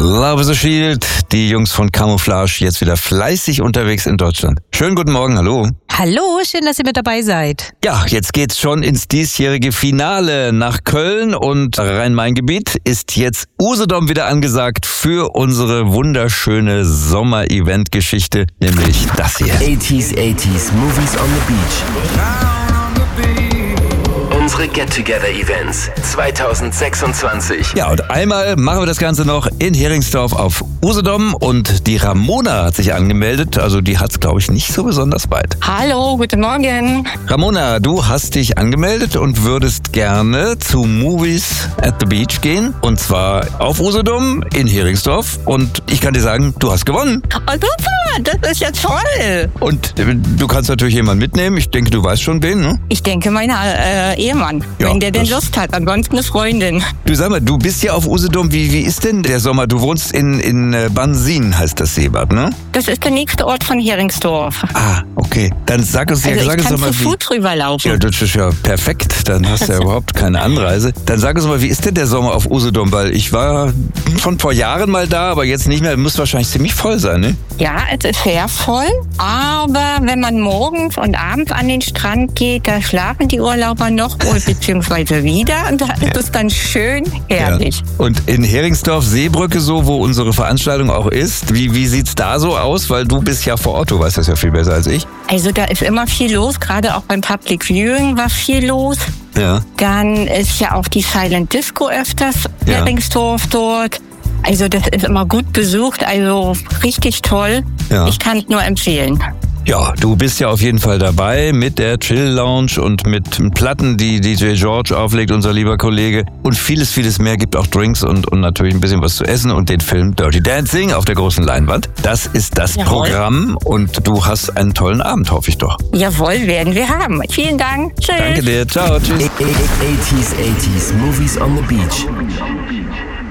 Love is a Shield, die Jungs von Camouflage jetzt wieder fleißig unterwegs in Deutschland. Schönen guten Morgen, hallo. Hallo, schön, dass ihr mit dabei seid. Ja, jetzt geht's schon ins diesjährige Finale. Nach Köln und Rhein-Main-Gebiet ist jetzt Usedom wieder angesagt für unsere wunderschöne Sommer-Event-Geschichte, nämlich das hier. 80s Movies on the Beach. Unsere Get-Together-Events 2026. Ja, und einmal machen wir das Ganze noch in Heringsdorf auf Usedom und die Ramona hat sich angemeldet, also die hat's, glaube ich, nicht so besonders weit. Hallo, guten Morgen. Ramona, du hast dich angemeldet und würdest gerne zu Movies at the Beach gehen, und zwar auf Usedom in Heringsdorf, und ich kann dir sagen, du hast gewonnen. Oh, super, das ist ja toll. Und du kannst natürlich jemanden mitnehmen, ich denke, du weißt schon wen, ne? Ich denke, mein Ehemann, Ja, wenn der denn das- Lust hat, ansonsten eine Freundin. Du, sag mal, du bist ja auf Usedom, wie ist denn der Sommer? Du wohnst in Bansin, heißt das Seebad, ne? Das ist der nächste Ort von Heringsdorf. Ah, okay. Dann sag uns Also sag ich uns kann doch mal, zu Fuß rüberlaufen. Ja, das ist ja perfekt. Dann hast du ja überhaupt keine Anreise. Dann sag uns mal, wie ist denn der Sommer auf Usedom? Weil ich war schon vor Jahren mal da, aber jetzt nicht mehr. Muss wahrscheinlich ziemlich voll sein, ne? Ja, es ist sehr voll, aber wenn man morgens und abends an den Strand geht, da schlafen die Urlauber noch beziehungsweise wieder, und da ist es dann schön herrlich. Ja. Und in Heringsdorf, Seebrücke, so, wo unsere Veranstaltung auch ist, wie sieht's da so aus? Weil du bist ja vor Ort, du weißt das ja viel besser als ich. Also da ist immer viel los, gerade auch beim Public Viewing war viel los. Ja. Dann ist ja auch die Silent Disco öfters Ja. Heringsdorf dort. Also das ist immer gut besucht, also richtig toll. Ja. Ich kann es nur empfehlen. Ja, du bist ja auf jeden Fall dabei mit der Chill Lounge und mit Platten, die DJ George auflegt, unser lieber Kollege. Und vieles mehr, gibt auch Drinks und natürlich ein bisschen was zu essen und den Film Dirty Dancing auf der großen Leinwand. Das ist das Jawohl. Programm, und du hast einen tollen Abend, hoffe ich doch. Jawohl, werden wir haben. Vielen Dank. Tschüss. Danke dir, ciao, tschüss. 80s Movies on the Beach.